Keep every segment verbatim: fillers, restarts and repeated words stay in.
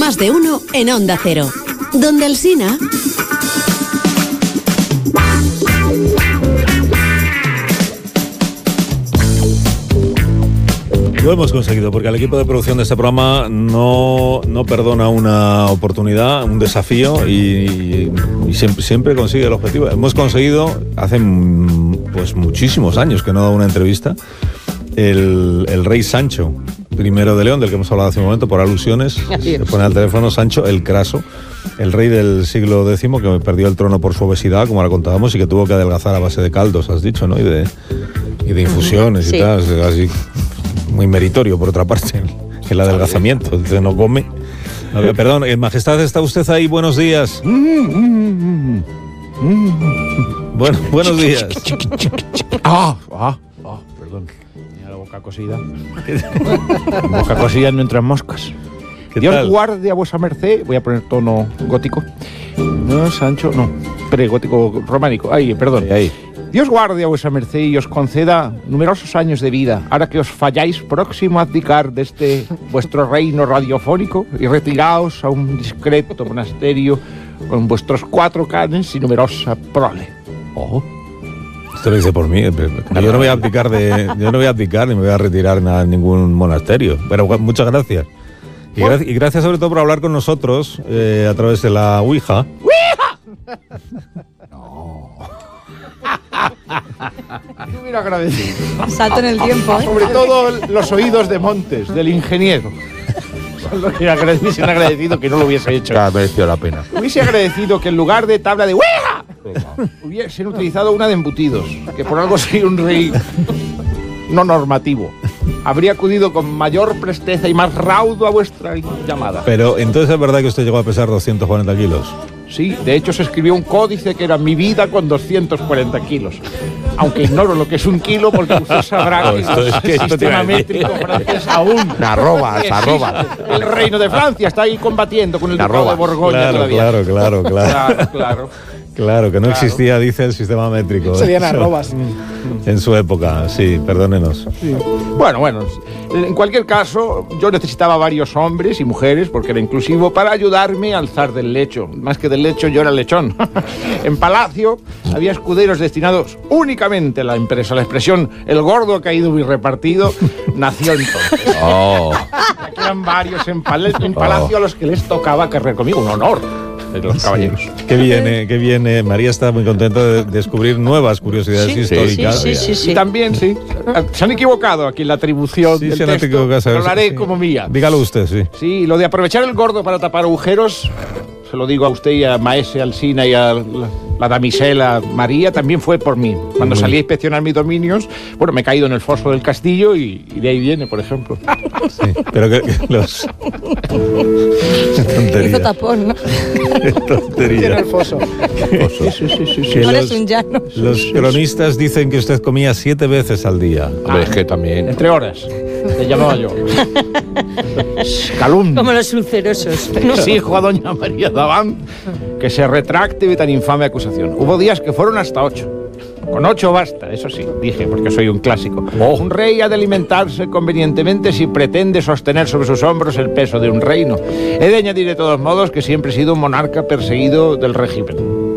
Más de uno en Onda Cero. Donde Alsina. Lo hemos conseguido, porque al equipo de producción de este programa no, no perdona una oportunidad, un desafío, y, y siempre, siempre consigue el objetivo. Hemos conseguido, hace pues muchísimos años que no da una entrevista, el, el rey Sancho primero de León, del que hemos hablado hace un momento, por alusiones. Se pone al teléfono Sancho el Craso, el rey del siglo décimo, que perdió el trono por su obesidad, como ahora contábamos, y que tuvo que adelgazar a base de caldos, has dicho, ¿no? Y de, y de infusiones, sí, y tal, así. Muy meritorio, por otra parte, el adelgazamiento. Dice, no come. A ver, perdón, eh, Majestad, ¿está usted ahí? Buenos días. Bueno, buenos días. Ah, ah, ah, perdón. Tenía la boca cosida. Boca cosida, no entran moscas. Dios tal? Guarde a vuesa merced. Voy a poner tono gótico. No, Sancho, no. Pre-gótico románico. Ahí, perdón. Ahí, ahí. Dios guarde a vuesa merced y os conceda numerosos años de vida, ahora que os falláis próximo a abdicar de este vuestro reino radiofónico y retiraos a un discreto monasterio con vuestros cuatro canes y numerosa prole. Oh. Esto lo dice por mí. Yo no voy a abdicar de, yo no voy a abdicar ni me voy a retirar en ningún monasterio. Pero muchas gracias. Y, gra- y gracias sobre todo por hablar con nosotros eh, a través de la Ouija. ¡Ouija! No. Yo hubiera agradecido. Salto en el tiempo, ¿eh? Sobre todo los oídos de Montes, del ingeniero. Son los que hubiesen agradecido que no lo hubiese hecho. Claro, mereció la pena. Hubiese agradecido que en lugar de tabla de Ouija hubiesen utilizado una de embutidos, que por algo soy un rey no normativo. Habría acudido con mayor presteza y más raudo a vuestra llamada. Pero entonces es verdad que usted llegó a pesar doscientos cuarenta kilos. Sí, de hecho se escribió un códice que era mi vida con doscientos cuarenta kilos. Aunque ignoro lo que es un kilo, porque usted sabrá no, que esto, el es que sistema métrico francés aún. Arrobas, arrobas. El reino de Francia está ahí combatiendo con el ducado de Borgoña claro, todavía. Claro, claro, claro. Claro, claro. Claro, que no Claro. existía, dice, el sistema métrico. Serían arrobas. En su época, sí, perdónenos. Sí. Bueno, bueno, en cualquier caso, yo necesitaba varios hombres y mujeres, porque era inclusivo, para ayudarme a alzar del lecho. Más que del lecho, yo era lechón. En Palacio había escuderos destinados únicamente a la empresa. La expresión, el gordo ha caído muy repartido, nació entonces. Oh. Aquí eran varios en, pal- en Palacio a los que les tocaba cargar conmigo, un honor. De los caballeros. Sí. Que viene, que viene. María está muy contenta de descubrir nuevas curiosidades Sí, históricas. sí, sí, sí, sí. Y también, sí, se han equivocado aquí en la atribución Sí, del se han texto, equivocado, pero lo haré sí. como mía. Dígalo usted, sí. Sí, lo de aprovechar el gordo para tapar agujeros, se lo digo a usted y a Maese Alsina y a la, la damisela María, también fue por mí. Cuando salí a inspeccionar mis dominios, bueno, me he caído en el foso del castillo y, y de ahí viene, por ejemplo. Sí, pero que, que los... tontería. Hizo tapón, ¿no? Tontería. Tiene el foso. Sí, sí, sí, sí, sí. Que Ahora los, es un llano. los cronistas dicen que usted comía siete veces al día. Hombre, es que también. Entre horas, le llamaba yo. Calumnia. Como los ulcerosos. Exijo a doña María Daván que se retracte de tan infame acusación. Hubo días que fueron hasta ocho. Con ocho basta, eso sí, dije, porque soy un clásico. Oh. Un rey ha de alimentarse convenientemente si pretende sostener sobre sus hombros el peso de un reino. He de añadir de todos modos que siempre he sido un monarca perseguido del régimen.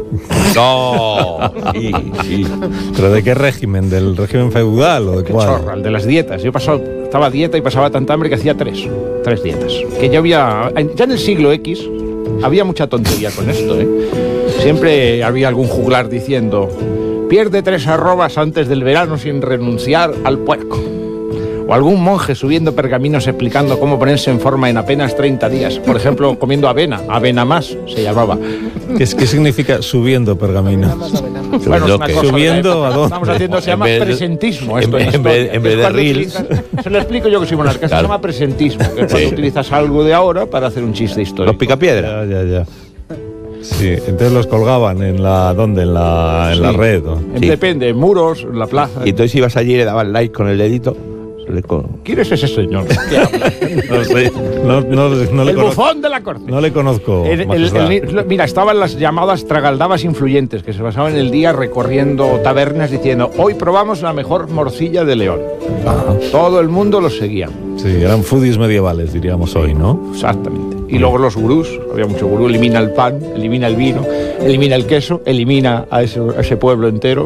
No. Sí, sí. ¿Pero de qué régimen? ¿Del régimen feudal o de Qué cuál? chorra, el de las dietas. Yo pasaba, estaba a dieta y pasaba tanta hambre que hacía tres. Tres dietas. Que ya había... Ya en el siglo X había mucha tontería con esto, ¿eh? Siempre había algún juglar diciendo... Pierde tres arrobas antes del verano sin renunciar al puerco. O algún monje subiendo pergaminos explicando cómo ponerse en forma en apenas treinta días. Por ejemplo, comiendo avena. Avena más se llamaba. ¿Qué, ¿Qué significa subiendo pergamino? Bueno, es una cosa ¿Subiendo de la época. a dónde? Estamos haciendo, se llama En vez de- presentismo. en Esto vez- en en vez- historia. en vez Es de cuando reels. utilizas- Se lo explico yo que soy monarca. Claro. Se llama presentismo. Que es cuando Sí. utilizas algo de ahora para hacer un chiste histórico. Los picapiedra. Ya, ya, ya. Sí, entonces los colgaban en la... ¿Dónde? En la, en la Sí. red. ¿no? En- Sí. Depende, en muros, en la plaza. Y entonces ibas allí y le dabas like con el dedito. Le con- ¿Quién es ese señor? ¿Qué habla? No sé, no, no, no le El conozco. bufón de la corte. No le conozco. El- el- majestad. el- mira, estaban las llamadas tragaldabas influyentes que se pasaban el día recorriendo tabernas diciendo hoy probamos la mejor morcilla de León. Todo el mundo los seguía. Sí, eran foodies medievales, diríamos hoy, ¿no? Exactamente. Y luego los gurús, había mucho gurú, elimina el pan, elimina el vino, elimina el queso, elimina a ese, a ese pueblo entero.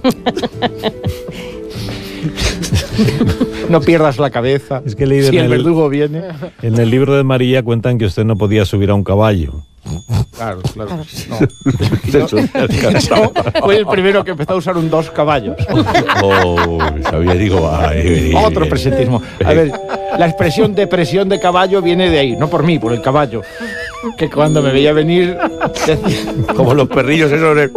No pierdas la cabeza. Es que he leído si en el el- verdugo viene. En el libro de María cuentan que usted no podía subir a un caballo. Claro, claro. No. No, fue el primero que empezó a usar un dos caballos. Oh, sabía, digo, ay, Otro presentismo. A ver, la expresión depresión de caballo viene de ahí, no por mí, por el caballo. Que cuando me veía venir decía, Como los perrillos esos de...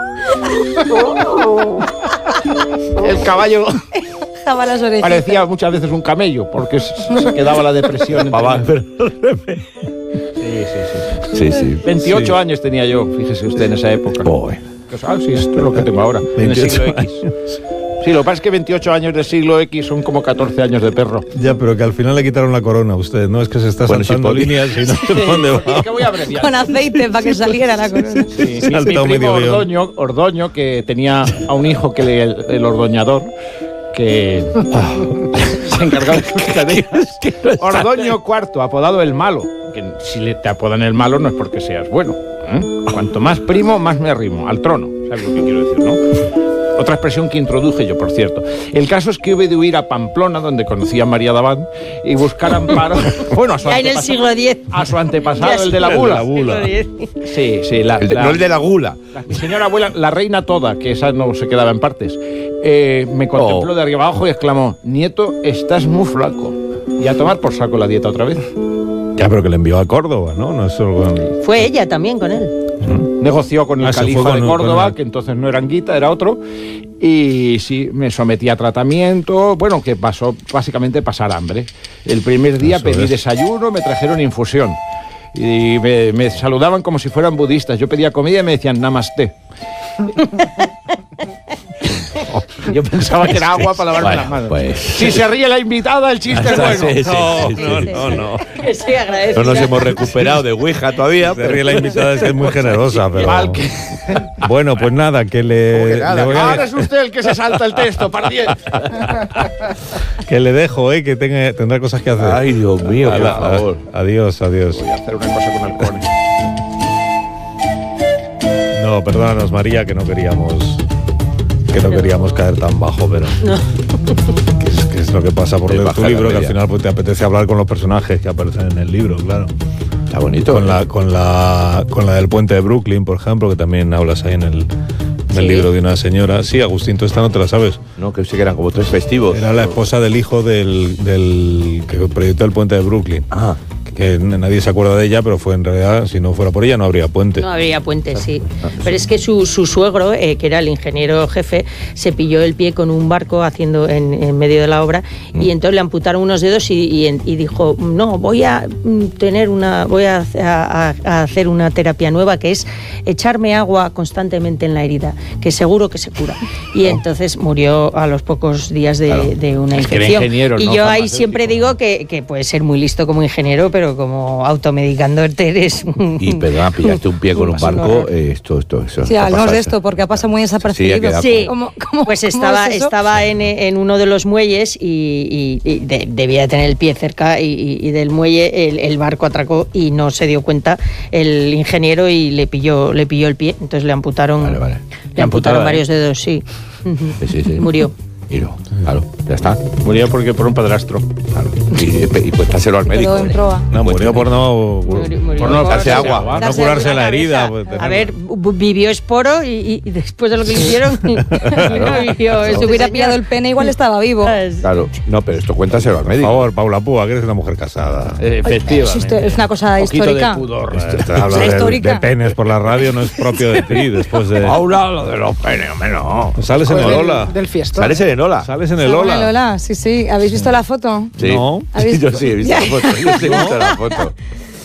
el caballo Jaba las orejas. parecía muchas veces un camello, porque se se quedaba la depresión. entre Papá, medio. pero- Sí, sí, sí. Sí, sí. veintiocho Sí. años tenía yo, fíjese usted, en esa época. Joder. Ah, sí, esto es lo que tengo ahora, en el siglo veintiocho X. Sí, lo que pasa es que veintiocho años del siglo X son como catorce años de perro. Ya, pero que al final le quitaron la corona a usted, ¿no? Es que se está Bueno, saltando sí, podía. líneas y no sé dónde va. Es que voy a abreviar. Con aceite para que saliera la corona. Sí, mi, mi Saltado primo medio guión. Ordoño, Ordoño, que tenía a un hijo que le, el, el ordoñador, que se encargaba de sus tareas. Ordoño cuarto, apodado el malo. Que si le, te apodan el malo no es porque seas bueno. ¿eh? Cuanto más primo, más me arrimo al trono. ¿Sabes lo que quiero decir, no? Otra expresión que introduje yo, por cierto. El caso es que hube de huir a Pamplona, donde conocí a María Daván, y buscar amparo. Bueno, a su Ya en el antepasado, siglo diez. a su antepasado, Ya el de la el de bula. la bula. Siglo diez. Sí, sí, la, El de- la- no el de la gula. la- mi señora abuela, la reina toda, que esa no se quedaba en partes, eh, me contempló Oh. de arriba abajo y exclamó: Nieto, estás muy flaco. Y a tomar por saco la dieta otra vez. Ya, pero que le envió a Córdoba, ¿no? No es solo con- Fue ella también con él. Negoció con el Ah, se califa fue de con- Córdoba, con el- que entonces no era Anguita, era otro. Y sí, me sometí a tratamiento. Bueno, que pasó básicamente pasar hambre. El primer día Eso pedí es. desayuno, me trajeron infusión. Y me, me saludaban como si fueran budistas. Yo pedía comida y me decían namaste. Yo pensaba que era agua para lavarme Bueno, las manos. pues. Si se ríe la invitada, el chiste es bueno. Sí, sí, No, sí, sí, no, sí. no, no. Que soy agradecida. No nos hemos recuperado de Ouija todavía. Se ríe la invitada, es que es muy generosa, pero... Mal que- Bueno, pues nada, que le, que nada? le voy a- Ahora es usted el que se salta el texto, pardiez. que le dejo, ¿eh? Que tenga, tendrá cosas que hacer. Ay, Dios mío, por Ala, favor. Adiós, adiós. Voy a hacer una cosa con halcones. No, perdónanos, María, que no queríamos... Que no queríamos caer tan bajo, pero... Que es, que es lo que pasa por De leer baja tu la libro, que al media. final pues, te apetece hablar con los personajes que aparecen en el libro, claro. Está bonito. Con ¿eh? la, con la, con la del puente de Brooklyn, por ejemplo, que también hablas ahí en el, en el Sí. libro de una señora. Sí, Agustín, tú esta no te la sabes. No, que sí que eran como tres festivos. Era la esposa del hijo del, del que proyectó el puente de Brooklyn. Ah, Que nadie se acuerda de ella, pero fue en realidad, si no fuera por ella, no habría puente. No habría puente, sí. Pero es que su, su suegro, eh, que era el ingeniero jefe, se pilló el pie con un barco haciendo en, en medio de la obra y entonces le amputaron unos dedos y, y, en- y dijo, no, voy a mm, tener una, voy a, a- a hacer una terapia nueva que es echarme agua constantemente en la herida, que seguro que se cura. Y entonces murió a los pocos días de, Claro. de una Es que era infección. ingeniero, y no yo ahí farmacéutico. siempre digo que, que puede ser muy listo como ingeniero, pero como automedicándote eres un- y perdona, pillaste un pie con un barco. eh, esto, esto, eso. Sí, esto hablamos pasa- de esto porque ha pasado muy desapercibido. Sí, ha quedado Sí, ¿Cómo- cómo- pues cómo estaba, es eso? estaba en, en uno de los muelles y, y- y de- debía de tener el pie cerca y, y- y del muelle el, el barco atracó y no se dio cuenta el ingeniero y le pilló, le pilló el pie, entonces le amputaron, Vale, vale. le amputaron Amputada, varios dedos, sí. Sí, sí, sí. Murió. Y no, claro, ya está. Murió porque por un padrastro. Claro. Y, y pues dáselo al médico. Quedó en proa. No, murió por no, Murió- murió Por no darse darse agua. por no Darse curarse alguna la herida. cabeza. pues, A tenerla. ver, bu- vivió esporo y, y después de lo que le hicieron, no vivió. Si este hubiera señor. pillado el pene, igual estaba vivo. Claro, no, pero esto cuéntaselo al Por médico. favor, Paula Púa, que eres una mujer casada. Eh, Es, Efectivamente. esto es una cosa Un poquito histórica. de pudor. Hablar de, histórica. de penes por la radio no es propio de ti, después de... Paula, lo de los penes, hombre, no. Sales en el Del- Ola. Del fiestón. ¿Sales en Enola? Sales en el Hola, Ola. Lola, sí, sí. ¿Habéis visto la foto? Sí. No. ¿Habéis- Yo sí he visto la foto. Yo sí he visto la foto.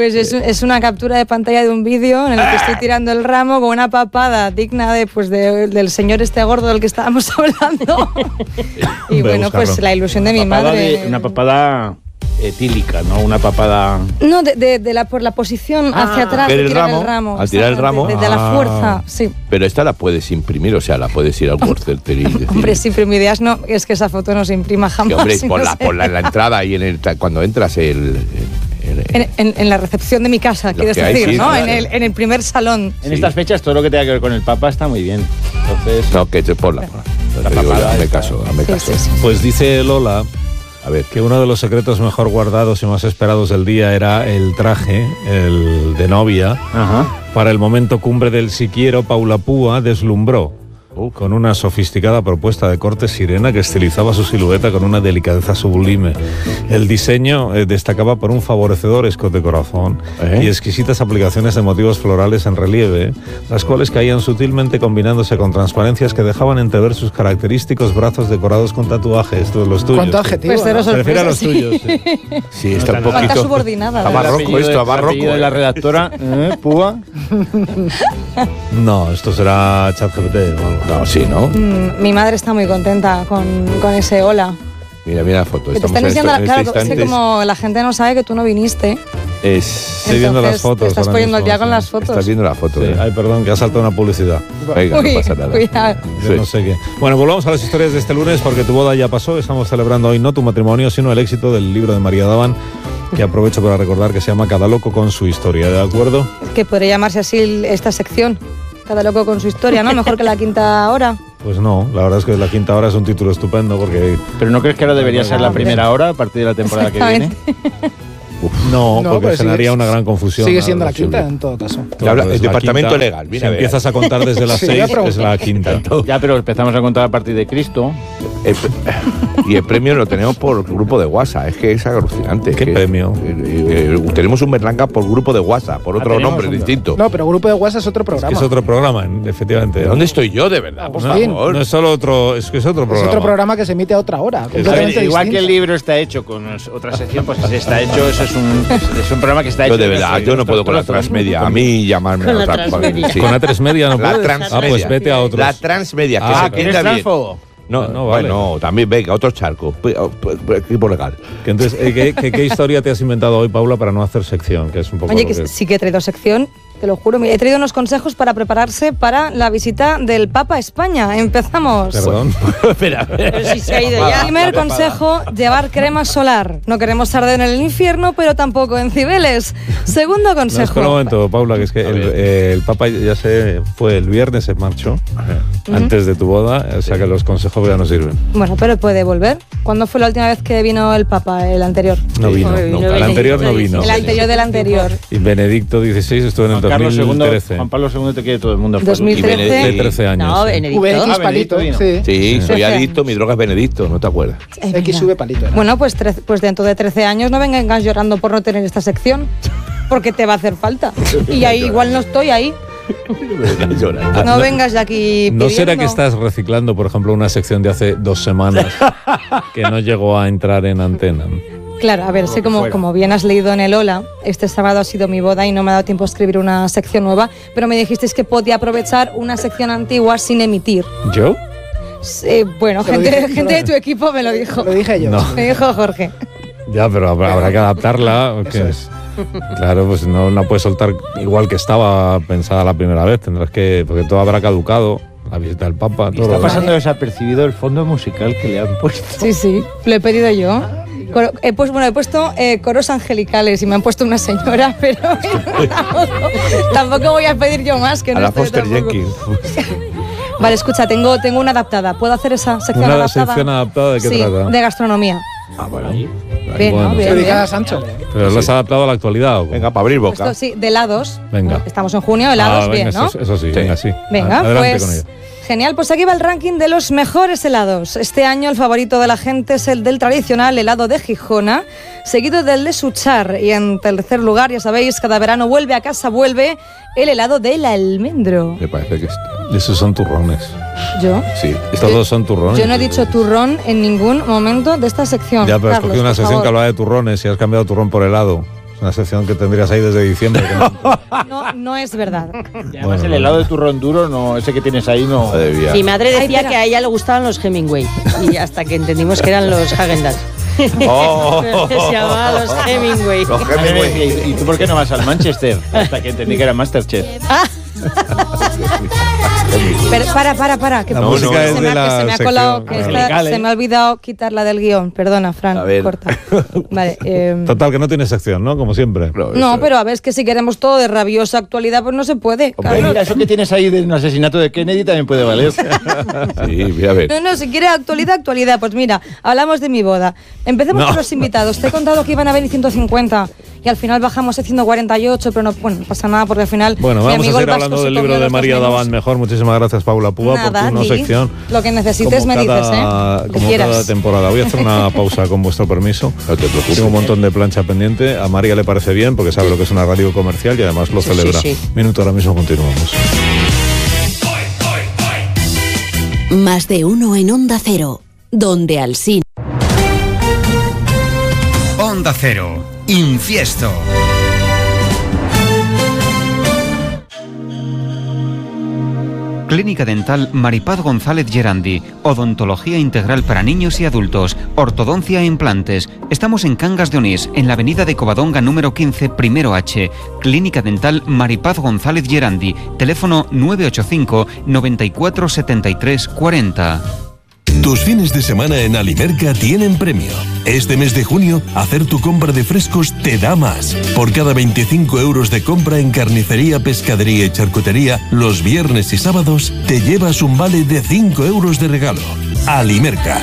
Pues es, es una captura de pantalla de un vídeo en el que estoy tirando el ramo con una papada digna de, pues de, del señor este gordo del que estábamos hablando. Y Voy a bueno, pues buscarlo. la ilusión de mi Papada madre. de- una papada etílica, ¿no? Una papada... No, de, de, de la, por la posición Ah, hacia atrás coger de el tirar ramo, el ramo. al tirar el ramo. De, de la Ah. fuerza, sí. Pero esta la puedes imprimir, o sea, la puedes ir al Word Center y decir... Hombre, sí, pero mi idea es no, es que esa foto no se imprima que, jamás. hombre, y por no la, sé. por la, en la entrada y en el, cuando entras el... el- el- En, en- en la recepción de mi casa, Lo quieres que hay, decir, sí, ¿no? claro. En el, en el primer salón. En Sí. estas fechas todo lo que tenga que ver con el Papa está muy bien. Entonces, No, que te ponla. ponla. La Te digo yo, papada hazme esta. caso, hazme Sí, caso. sí, sí. Pues dice Lola A ver, que uno de los secretos mejor guardados y más esperados del día era el traje, el de novia. ajá. Para el momento cumbre del Si Quiero, Paula Púa deslumbró con una sofisticada propuesta de corte sirena que estilizaba su silueta con una delicadeza sublime. El diseño eh, destacaba por un favorecedor escote corazón ¿Eh? y exquisitas aplicaciones de motivos florales en relieve, las cuales caían sutilmente combinándose con transparencias que dejaban entrever sus característicos brazos decorados con tatuajes. Todos los tuyos. ¿Cuánto sí. adjetivo? Pues cero ¿no? Prefiero a los sorpresa, sí. tuyos. sí. sí, está un tan- Cuánta poquito... subordinada. Está ¿verdad? barroco esto, el barroco. apellido de la redactora, ¿eh? Púa. No, esto será ChatGPT o algo. No, sí, ¿no? Mm, Mi madre está muy contenta con, con ese hola. Mira, mira la foto. Que te Estamos están en diciendo, esto- en claro, este es que instante. como la gente no sabe que tú no viniste, Es... Estoy viendo las entonces fotos te estás ahora poniendo al mismo, día con sí. las fotos. Estás viendo la foto. Sí, ¿eh? ay, perdón, que ha saltado una publicidad. Venga, Uy, no pasa nada. cuidado. Yo Sí. no sé qué. Bueno, volvamos a las historias de este lunes porque tu boda ya pasó. Estamos celebrando hoy no tu matrimonio, sino el éxito del libro de María Daban, que aprovecho para recordar que se llama Cada loco con su historia. ¿De acuerdo? Que podría llamarse así el- esta sección. Cada loco con su historia, ¿no? Mejor que la quinta hora. Pues no, la verdad es que la quinta hora es un título estupendo porque Pero ¿no crees que ahora debería ser la primera hora a partir de la temporada que viene? Exactamente. no, No, porque pero generaría sigue- una gran confusión. Sigue Ahora, siendo la sí. quinta en todo caso. Y habla- pues el la departamento quinta, legal, mira, si a ver. empiezas a contar desde las Sí, seis, voy a preguntar. es la quinta. Ya, pero empezamos a contar a partir de Cristo. El pre- y el premio lo tenemos por grupo de WhatsApp. Es que es alucinante. ¿Qué Es que- premio? eh, eh, tenemos un Berlanga por grupo de WhatsApp, por otro tenemos nombre un- distinto. No, pero Grupo de WhatsApp es otro Es programa. que es otro programa, efectivamente. ¿De dónde estoy yo, de verdad? Por No, favor. no es solo otro, es que es otro Es programa. otro programa que se emite a otra hora. A ver, completamente igual que el distinta. libro está hecho con otra sección, pues si está hecho, eso es un, es un programa que está hecho. Yo de verdad, yo no puedo con la transmedia. A mí llamarme Con a la otra transmedia. sí. Con A tres Media no La puedes. transmedia. Ah, pues vete a otros. La transmedia, que Ah, se ¿que eres entienda bien. transfobo? No, No, vale. bueno, también venga, otro charco. P- p- Equipo legal. Que entonces, eh, ¿qué, qué, qué historia te has inventado hoy, Paula, para no hacer sección? Que es un poco Oye, lo que que- sí que he traído sección, te lo juro. Mira, he traído unos consejos para prepararse para la visita del Papa a España. Empezamos. Perdón. Espera, Pero si se ha ido ya. Primer consejo, llevar crema solar. No queremos arder en el infierno, pero tampoco en Cibeles. Segundo No, espera un consejo. momento, Paula, que es que A el, ver. eh, el Papa ya se fue el viernes, se marchó antes de tu boda, o sea que los consejos ya no sirven. Bueno, pero puede volver. ¿Cuándo fue la última vez que vino el Papa, el anterior? No vino, Joder, nunca. no El vino. anterior no vino. El anterior del anterior. Y Benedicto dieciséis estuvo en el Juan Carlos dos mil trece. segundo, Juan Pablo segundo te quiere todo el mundo. dos mil Y trece. Benedicto- De trece años. No, sí. Benedicto. V X Ah, palito. Benedicto Sí. Sí, soy trece adicto, mi droga es Benedicto, ¿no te acuerdas? Es X verdad. sube palito. era. Bueno, pues, trece- pues dentro de trece años no vengas llorando por no tener esta sección, porque te va a hacer falta. Y ahí igual no estoy ahí. No vengas de aquí ¿No será pidiendo. que estás reciclando, por ejemplo, una sección de hace dos semanas que no llegó a entrar en antena? Claro, a ver, sé como, como bien has leído en el Hola, este sábado ha sido mi boda y no me ha dado tiempo a escribir una sección nueva, pero me dijisteis que podía aprovechar una sección antigua sin emitir. ¿Yo? Eh, bueno, Te lo gente, dije, te gente lo- de tu equipo me lo dijo. Lo dije yo. No. Me dijo Jorge. Ya, pero habrá, habrá que adaptarla. ¿o qué? Eso es. Claro, pues no la puedes soltar igual que estaba pensada la primera vez. Tendrás que, porque todo habrá caducado. La visita del Papa, todo. Está lo pasando Vale. desapercibido el fondo musical que le han puesto. Sí, sí, lo he pedido yo. Coro- he, pues, bueno, he puesto eh, coros angelicales y me han puesto una señora, pero tampoco, tampoco voy a pedir yo más que A no la estoy Foster tampoco. Jenkins. Vale, escucha, tengo, tengo una adaptada. ¿Puedo hacer esa sección ¿Una adaptada? sección adaptada de qué sí, trata? de gastronomía. Ah, bueno. Bien, Bueno. ¿no? Que Bien, lo bien. diga Sancho. ¿Pero lo has adaptado a la actualidad? o cómo? Venga, para abrir boca. Esto sí, de helados. Venga. Estamos en junio, helados, Ah, bien, venga, ¿no? Eso, eso sí, Sí. venga, sí. Venga, Adelante con pues ello. genial, pues aquí va el ranking de los mejores helados. Este año el favorito de la gente es el del tradicional helado de Gijona, seguido del de Suchar y en tercer lugar, ya sabéis, cada verano vuelve a casa, vuelve el helado del almendro. Me parece que es- Esos son turrones. Yo, sí. Todos son turrones. yo no he dicho turrón en ningún momento de esta sección. Ya, pero has Carlos, cogido una por sección favor. que hablaba de turrones y has cambiado turrón por helado. Una sección que tendrías ahí desde diciembre. Que no... No, no es verdad. Y además bueno, el helado de turrón duro, no, ese que tienes ahí, no. Mi madre decía Ay, que a ella le gustaban los Hemingway. Y hasta que entendimos que eran los Häagen-Dazs. Oh. Se llamaban los Hemingway. Los Hemingway. ¿Y, ¿Y tú por qué no vas al Manchester? Hasta que entendí que era Masterchef. Ah. Pero para, para, para. Que La no, música no, es se, de me ha, la que se me ha sección, colado, que vale. esta- se me ha olvidado quitarla del guión. Perdona, Fran, A ver. corta. Vale. Eh, Total, que no tiene sección, ¿no? Como siempre. no, pero a ver, es que si queremos todo de rabiosa actualidad, pues no se puede. Hombre, Carlos. mira, eso que tienes ahí del asesinato de Kennedy también puede valer. Sí, mira, a ver. No, no, si quiere actualidad, actualidad. Pues mira, hablamos de mi boda. Empecemos No. por los invitados. Te he contado que iban a venir ciento cincuenta y al final bajamos a ciento cuarenta y ocho, pero no, bueno, no pasa nada porque al final. Bueno, mi vamos a amigo seguir el Vasco hablando se del comió libro de los dos María menús. Davant mejor. Muchísimas gracias, Paula Púa, Nada, por tu no di. sección. Lo que necesites Como me dices, cada- ¿eh? Lo que Como quieras. cada temporada. Voy a hacer una pausa con vuestro permiso. No te preocupes. Tengo un montón de plancha pendiente. A María le parece bien porque sabe lo que es una radio comercial y además lo Sí, celebra. sí, sí. Minuto, ahora mismo continuamos. Más de uno en Onda Cero, donde Alsina. Onda Cero, Infiesto. Clínica Dental Maripaz González Gerandi. Odontología integral para niños y adultos. Ortodoncia e implantes. Estamos en Cangas de Onís, en la avenida de Covadonga número quince, primero H. Clínica Dental Maripaz González Gerandi. Teléfono nueve ocho cinco, noventa y cuatro, setenta y tres, cuarenta. Tus fines de semana en Alimerca tienen premio. Este mes de junio, hacer tu compra de frescos te da más. Por cada veinticinco euros de compra en carnicería, pescadería y charcutería, los viernes y sábados, te llevas un vale de cinco euros de regalo. Alimerca.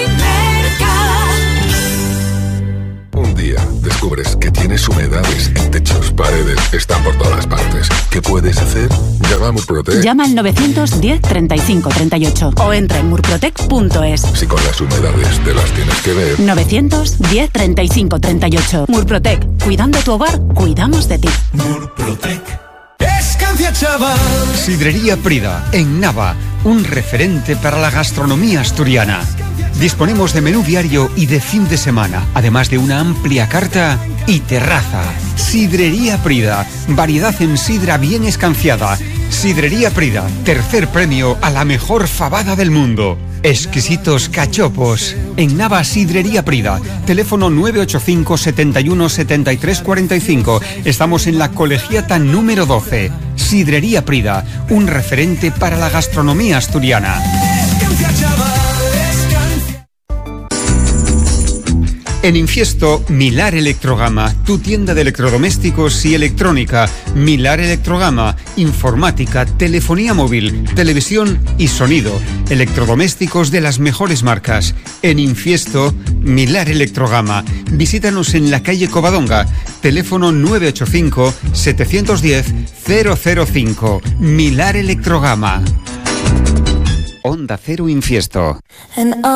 Un día descubres que tienes humedades en techos, paredes, están por todas partes. ¿Qué puedes hacer? Llama a Murprotec. Llama al novecientos diez, treinta y cinco, treinta y ocho o entra en murprotec punto es. Si con las humedades te las tienes que ver. novecientos diez, treinta y cinco, treinta y ocho. Murprotec. Cuidando tu hogar, cuidamos de ti. Murprotec. Escancia chaval. Sidrería Prida, en Nava, un referente para la gastronomía asturiana. Disponemos de menú diario y de fin de semana, además de una amplia carta y terraza. Sidrería Prida, variedad en sidra bien escanciada. Sidrería Prida, tercer premio a la mejor fabada del mundo. Exquisitos cachopos. En Nava, Sidrería Prida. Teléfono nueve ocho cinco, setenta y uno, setenta y tres, cuarenta y cinco. Estamos en la Colegiata número doce. Sidrería Prida, un referente para la gastronomía asturiana. En Infiesto, Milar Electrogama, tu tienda de electrodomésticos y electrónica. Milar Electrogama, informática, telefonía móvil, televisión y sonido. Electrodomésticos de las mejores marcas. En Infiesto, Milar Electrogama. Visítanos en la calle Covadonga. Teléfono nueve ocho cinco, setecientos diez, cero cero cinco. Milar Electrogama. Onda Cero Infiesto.